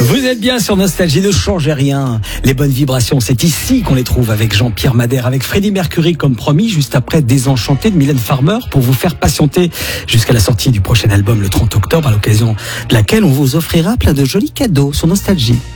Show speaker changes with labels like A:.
A: Vous êtes bien sur Nostalgie, ne changez rien. Les bonnes vibrations, c'est ici qu'on les trouve avec Jean-Pierre Madère, avec Freddie Mercury comme promis, juste après Désenchanté de Mylène Farmer, pour vous faire patienter jusqu'à la sortie du prochain album le 30 octobre, à l'occasion de laquelle on vous offrira plein de jolis cadeaux sur Nostalgie.